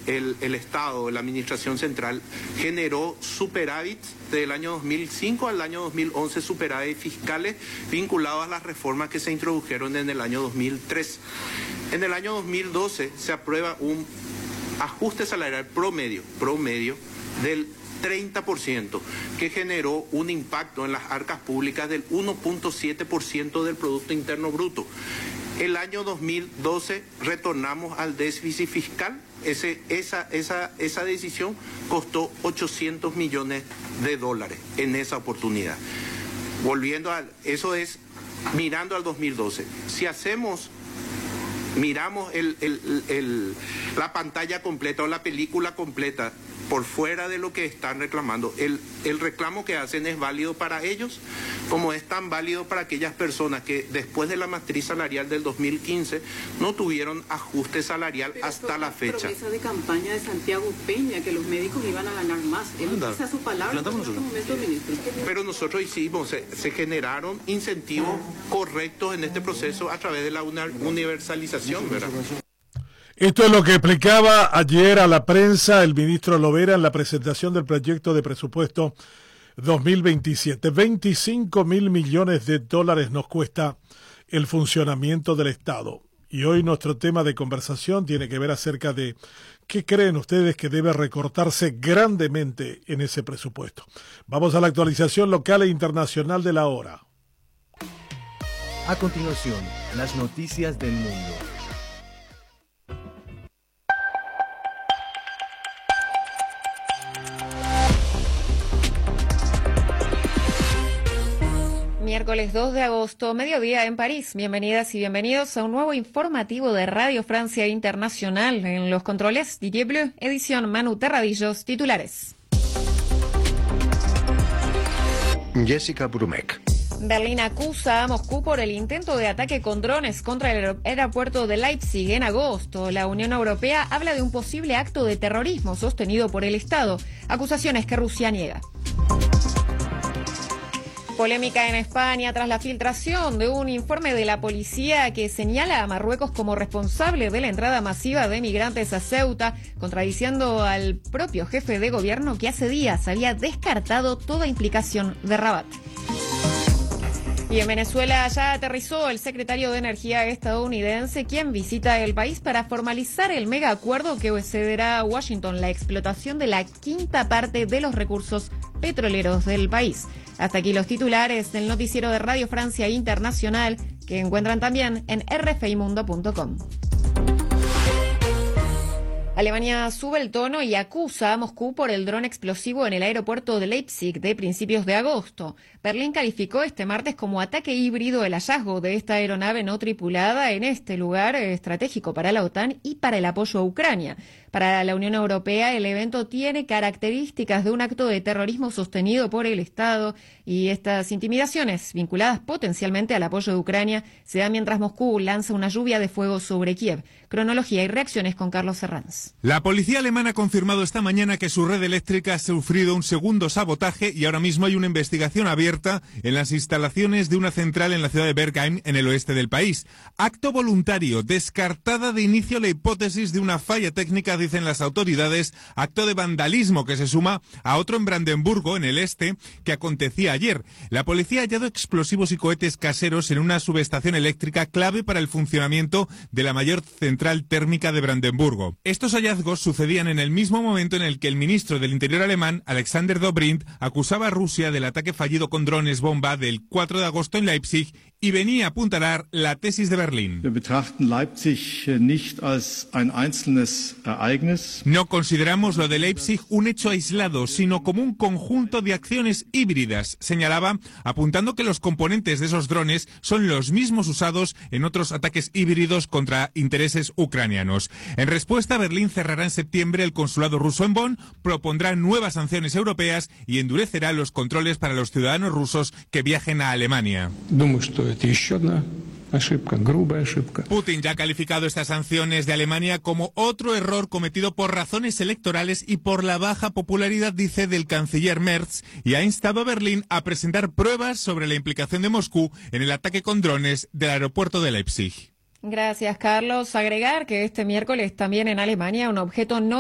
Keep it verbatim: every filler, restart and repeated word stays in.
el, el Estado, la Administración Central, generó superávit del año dos mil cinco al año dos mil once, superávit fiscales vinculados a las reformas que se introdujeron en el año dos mil tres. En el año dos mil doce se aprueba un ajuste salarial promedio, promedio del treinta por ciento, que generó un impacto en las arcas públicas del uno punto siete por ciento del Producto Interno Bruto. El año dos mil doce retornamos al déficit fiscal. Ese, esa, esa, esa decisión costó ochocientos millones de dólares en esa oportunidad. Volviendo a eso, es mirando al dos mil doce. Si hacemos, miramos el, el, el, la pantalla completa o la película completa por fuera de lo que están reclamando, el, el reclamo que hacen es válido para ellos, como es tan válido para aquellas personas que después de la matriz salarial del dos mil quince no tuvieron ajuste salarial Pero hasta la fecha. Promesa de campaña de Santiago Peña, que los médicos iban a ganar más. Él utiliza su palabra en este momento, ministro. Pero nosotros hicimos, se, se generaron incentivos correctos en este proceso a través de la universalización, ¿verdad? Esto es lo que explicaba ayer a la prensa el ministro Lovera en la presentación del proyecto de presupuesto dos mil veintisiete. veinticinco mil millones de dólares nos cuesta el funcionamiento del Estado. Y hoy nuestro tema de conversación tiene que ver acerca de qué creen ustedes que debe recortarse grandemente en ese presupuesto. Vamos a la actualización local e internacional de la hora. A continuación, las noticias del mundo. Miércoles dos de agosto, mediodía en París. Bienvenidas y bienvenidos a un nuevo informativo de Radio Francia Internacional. En los controles, Didier Bleu, edición Manu Terradillos, titulares. Jessica Brumek. Berlín acusa a Moscú por el intento de ataque con drones contra el aeropuerto de Leipzig en agosto. La Unión Europea habla de un posible acto de terrorismo sostenido por el Estado, acusaciones que Rusia niega. Polémica en España tras la filtración de un informe de la policía que señala a Marruecos como responsable de la entrada masiva de migrantes a Ceuta, contradiciendo al propio jefe de gobierno que hace días había descartado toda implicación de Rabat. Y en Venezuela ya aterrizó el secretario de Energía estadounidense, quien visita el país para formalizar el mega acuerdo que cederá a Washington la explotación de la quinta parte de los recursos petroleros del país. Hasta aquí los titulares del noticiero de Radio Francia Internacional, que encuentran también en r f i mundo punto com. Alemania sube el tono y acusa a Moscú por el dron explosivo en el aeropuerto de Leipzig de principios de agosto. Berlín calificó este martes como ataque híbrido el hallazgo de esta aeronave no tripulada en este lugar estratégico para la OTAN y para el apoyo a Ucrania. Para la Unión Europea, el evento tiene características de un acto de terrorismo sostenido por el Estado, y estas intimidaciones, vinculadas potencialmente al apoyo de Ucrania, se dan mientras Moscú lanza una lluvia de fuego sobre Kiev. Cronología y reacciones con Carlos Serrans. La policía alemana ha confirmado esta mañana que su red eléctrica ha sufrido un segundo sabotaje y ahora mismo hay una investigación abierta en las instalaciones de una central en la ciudad de Bergheim, en el oeste del país. Acto voluntario, descartada de inicio la hipótesis de una falla técnica, dicen las autoridades, acto de vandalismo que se suma a otro en Brandenburgo, en el este, que acontecía ayer. La policía ha hallado explosivos y cohetes caseros en una subestación eléctrica clave para el funcionamiento de la mayor central térmica de Brandenburgo. Estos hallazgos sucedían en el mismo momento en el que el ministro del Interior alemán, Alexander Dobrindt, acusaba a Rusia del ataque fallido con drones bomba del cuatro de agosto en Leipzig y venía a apuntalar la tesis de Berlín. No consideramos lo de Leipzig un hecho aislado, sino como un conjunto de acciones híbridas, señalaba, apuntando que los componentes de esos drones son los mismos usados en otros ataques híbridos contra intereses ucranianos. En respuesta, Berlín cerrará en septiembre el consulado ruso en Bonn, propondrá nuevas sanciones europeas y endurecerá los controles para los ciudadanos rusos que viajen a Alemania. Putin ya ha calificado estas sanciones de Alemania como otro error cometido por razones electorales y por la baja popularidad, dice, del canciller Merz, y ha instado a Berlín a presentar pruebas sobre la implicación de Moscú en el ataque con drones del aeropuerto de Leipzig. Gracias, Carlos. Agregar que este miércoles también en Alemania un objeto no